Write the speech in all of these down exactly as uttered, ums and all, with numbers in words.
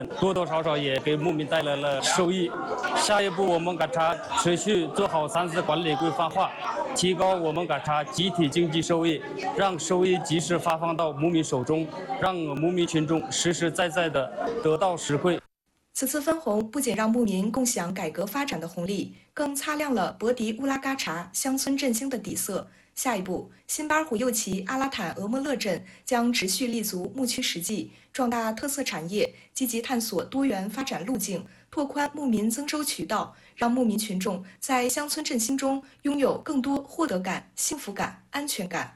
多多少少也给牧民带来了收益。下一步，我们赶查持续做好三次管理规范化，提高我们赶查集体经济收益，让收益及时发放到牧民手中，让牧民群众实实在在的得到实惠。 此次分红不仅让牧民共享改革发展的红利，更擦亮了博迪乌拉嘎查乡村振兴的底色。下一步，辛巴尔虎右旗阿拉坦俄莫勒镇将持续立足牧区实际，壮大特色产业，积极探索多元发展路径，拓宽牧民增收渠道，让牧民群众在乡村振兴中拥有更多获得感、幸福感、安全感。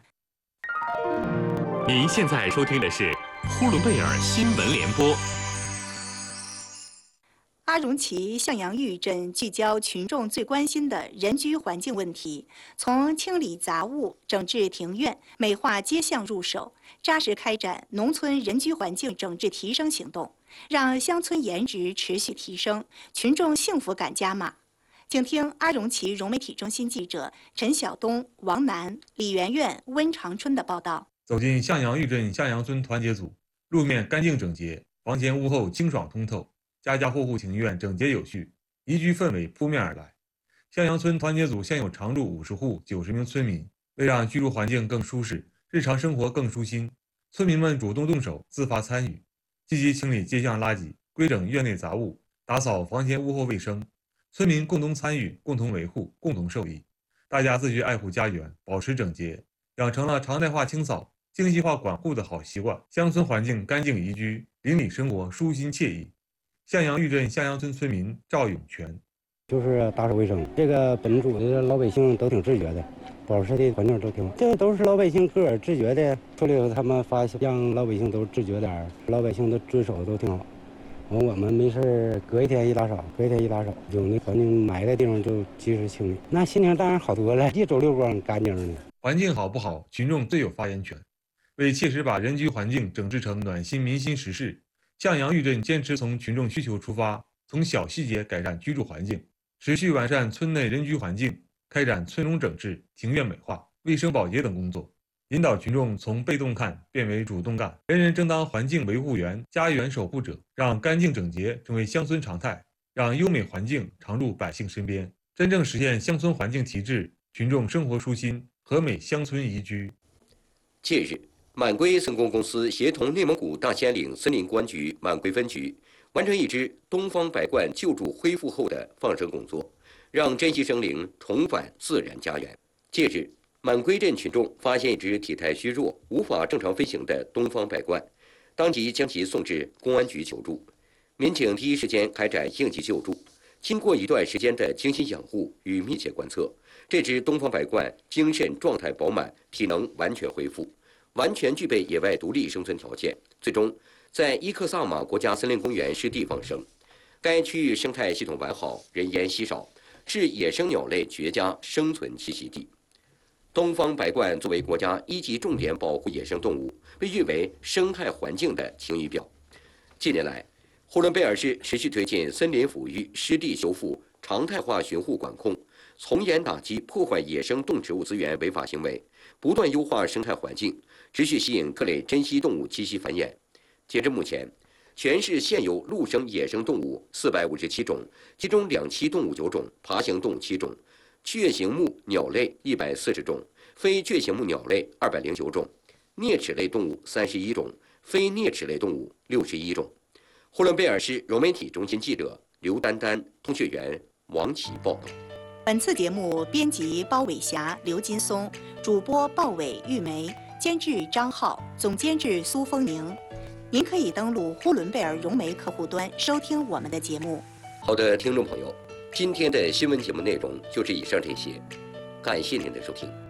您现在收听的是呼伦贝尔新闻联播。 阿荣旗向阳峪镇聚焦群众最关心的人居环境问题，从清理杂物、整治庭院、美化街巷入手，扎实开展农村人居环境整治提升行动，让乡村颜值持续提升，群众幸福感加码。请听阿荣旗融媒体中心记者陈晓东、王楠、李媛媛、温长春的报道。 走进向阳峪镇向阳村团结组，路面干净整洁，房前屋后清爽通透。家家户户庭院整洁有序，宜居氛围扑面而来。向阳村团结组现有常住五十户九十名村民，为让居住环境更舒适，日常生活更舒心，村民们主动动手，自发参与，积极清理街巷垃圾，规整院内杂物，打扫房前屋后卫生。村民共同参与，共同维护，共同受益。大家自觉爱护家园，保持整洁，养成了常态化清扫、精细化管护的好习惯。乡村环境干净宜居，邻里生活舒心惬意。向阳峪镇向阳村村民赵永全， 就是打扫卫生，这个本组的老百姓都挺自觉的，保持的环境都挺好。这都是老百姓个人自觉的，说了以后他们发让老百姓都自觉点，老百姓都遵守都挺好。我们没事隔一天一打扫，隔一天一打扫，有那环境埋的地方就及时清理，那心情当然好多了，一走六光干净的。 环境好不好，群众最有发言权。为切实把人居环境整治成暖心民心实事，向阳峪镇坚持从群众需求出发，从小细节改善居住环境，持续完善村内人居环境，开展村容整治、庭院美化、卫生保洁等工作，引导群众从被动看变为主动干，人人争当环境维护员、家园守护者，让干净整洁成为乡村常态，让优美环境常驻百姓身边，真正实现乡村环境提质，群众生活舒心，和美乡村宜居。 近日，满归森工公司协同内蒙古大兴安岭森林公安局满归分局完成一支东方白鹳救助恢复后的放生工作，让珍稀生灵重返自然家园。近日，满归镇群众发现一只体态虚弱、无法正常飞行的东方白鹳，当即将其送至公安局求助。民警第一时间开展应急救助，经过一段时间的精心养护与密切观测，这只东方白鹳精神状态饱满，体能完全恢复，完全具备野外独立生存条件，最终在伊克萨玛国家森林公园湿地放生。该区域生态系统完好，人烟稀少，是野生鸟类绝佳生存栖息地。东方白鹳作为国家一级重点保护野生动物，被誉为生态环境的晴雨表。近年来，呼伦贝尔市持续推进森林抚育、湿地修复、常态化巡护管控，从严打击破坏野生动植物资源违法行为，不断优化生态环境，持续吸引各类珍稀动物栖息繁衍。截至目前，全市现有陆生野生动物四百五十七种，其中两栖动物九种，爬行动物七种，雀形目鸟类一百四十种，非雀形目鸟类二百零九种，啮齿类动物三十一种，非啮齿类动物六十一种。呼伦贝尔市融媒体中心记者刘丹丹、通讯员王琦报道。 本次节目编辑包伟霞、刘金松，主播鲍伟、玉梅，监制张浩，总监制苏丰宁。您可以登录呼伦贝尔融媒客户端收听我们的节目。 好的，听众朋友，今天的新闻节目内容就是以上这些，感谢您的收听。